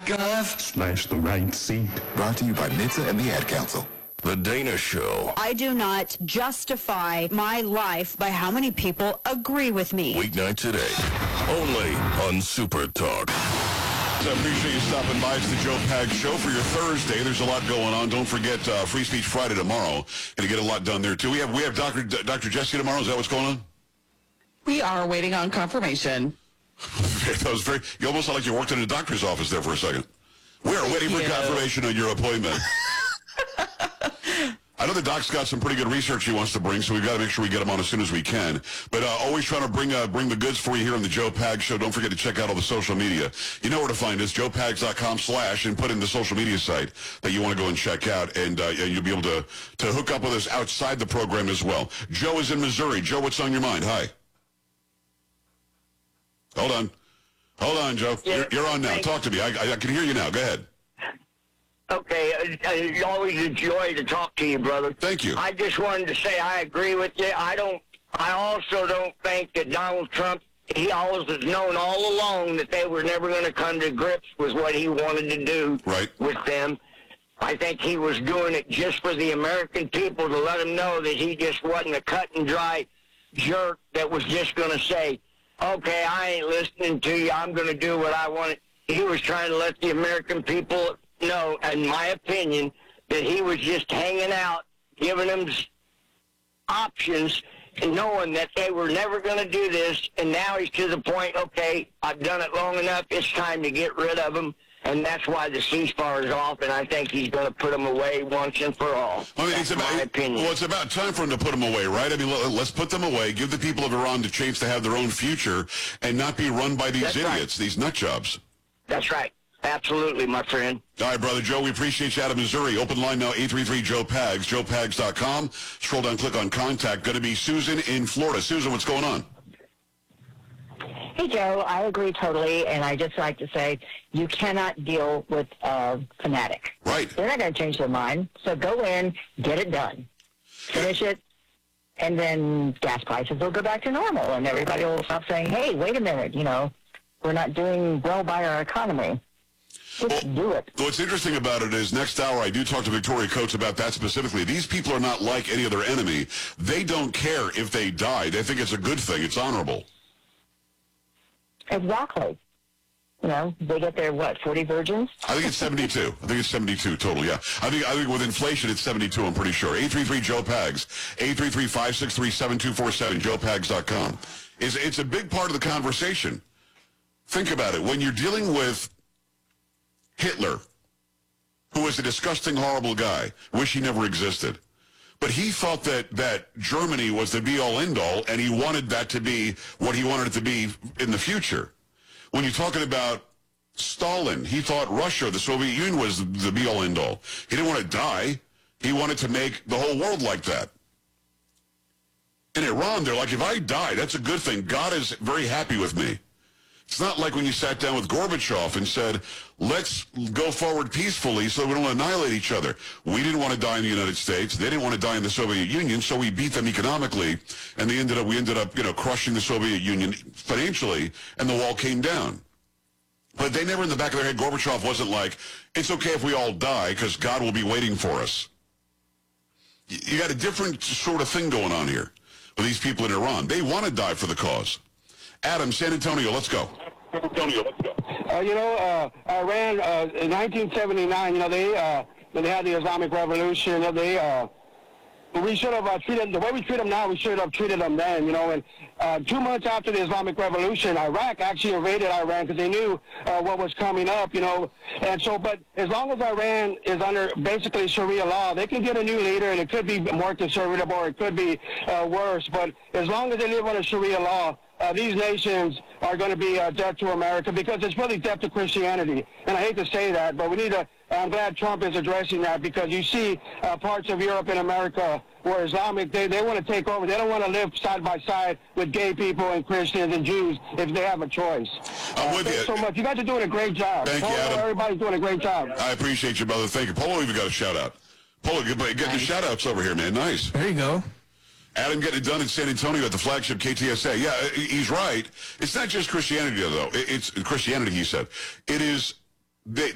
Smash the right seat. Brought to you by NHTSA and the Ad Council. The Dana Show. I do not justify my life by how many people agree with me. Weeknight today, only on Super Talk. I appreciate you stopping by. It's the Joe Pags Show for your Thursday. There's a lot going on. Don't forget Free Speech Friday tomorrow. Going to get a lot done there, too. We have Dr. Jesse tomorrow. Is that what's going on? We are waiting on confirmation. That was you almost sound like you worked in a doctor's office there for a second. We're waiting for confirmation on your appointment. I know the doc's got some pretty good research he wants to bring, so we've got to make sure we get him on as soon as we can. But always trying to bring the goods for you here on the Joe Pags Show. Don't forget to check out all the social media. You know where to find us, joepags.com/ and put in the social media site that you want to go and check out, and you'll be able to hook up with us outside the program as well. Joe is in Missouri. Joe, what's on your mind? Hi. Hold on, Joe. Yeah, you're on now. Talk to me. I can hear you now. Go ahead. Okay, it's always a joy to talk to you, brother. Thank you. I just wanted to say I agree with you. I also don't think that Donald Trump, he always has known all along that they were never going to come to grips with what he wanted to do with them. I think he was doing it just for the American people to let them know that he just wasn't a cut and dry jerk that was just going to say, okay, I ain't listening to you. I'm going to do what I want. He was trying to let the American people know, in my opinion, that he was just hanging out, giving them options, and knowing that they were never going to do this. And now he's to the point, okay, I've done it long enough. It's time to get rid of them. And that's why the ceasefire is off, and I think he's going to put them away once and for all. I mean, that's my opinion. Well, it's about time for him to put them away, right? I mean, let's put them away, give the people of Iran the chance to have their own future and not be run by these idiots, these nut jobs. That's right. Absolutely, my friend. All right, Brother Joe, we appreciate you out of Missouri. Open line now, 833-JOE-PAGS, joepags.com. Scroll down, click on contact. Going to be Susan in Florida. Susan, what's going on? Hey, Joe, I agree totally, and I just like to say you cannot deal with a fanatic. Right. They're not going to change their mind, so go in, get it done, finish it, and then gas prices will go back to normal, and everybody will stop saying, hey, wait a minute, we're not doing well by our economy. Just do it. What's interesting about it is next hour I do talk to Victoria Coates about that specifically. These people are not like any other enemy. They don't care if they die. They think it's a good thing. It's honorable. Exactly. They get their, 40 virgins? I think it's 72. I think it's 72 total, yeah. I think with inflation, it's 72, I'm pretty sure. 833-JOE-PAGS, 833-563-7247, joepags.com. It's a big part of the conversation. Think about it. When you're dealing with Hitler, who was a disgusting, horrible guy, wish he never existed. But he thought that Germany was the be-all, end-all, and he wanted that to be what he wanted it to be in the future. When you're talking about Stalin, he thought Russia, the Soviet Union, was the be-all, end-all. He didn't want to die. He wanted to make the whole world like that. In Iran, they're like, if I die, that's a good thing. God is very happy with me. It's not like when you sat down with Gorbachev and said, let's go forward peacefully so we don't annihilate each other. We didn't want to die in the United States. They didn't want to die in the Soviet Union, so we beat them economically, and we ended up crushing the Soviet Union financially, and the wall came down. But they never in the back of their head, Gorbachev wasn't like, it's okay if we all die because God will be waiting for us. You got a different sort of thing going on here with these people in Iran. They want to die for the cause. Adam, San Antonio, let's go. Iran, in 1979, when they had the Islamic Revolution, we should have treated, the way we treat them now, we should have treated them then, and 2 months after the Islamic Revolution, Iraq actually invaded Iran because they knew what was coming up, and so, but as long as Iran is under basically Sharia law, they can get a new leader, and it could be more conservative or it could be worse, but as long as they live under Sharia law, these nations are going to be dead to America because it's really dead to Christianity. And I hate to say that, but we need to, I'm glad Trump is addressing that because you see parts of Europe and America where Islamic, they want to take over. They don't want to live side by side with gay people and Christians and Jews if they have a choice. I'm with you. Thanks so much. You guys are doing a great job. Thank you, Adam. Everybody's doing a great job. I appreciate you, brother. Thank you. Polo even got a shout-out. Polo, get the shout-outs over here, man. Nice. There you go. Adam getting it done in San Antonio at the flagship KTSA. Yeah, he's right. It's not just Christianity, though. It's Christianity, he said. It is, they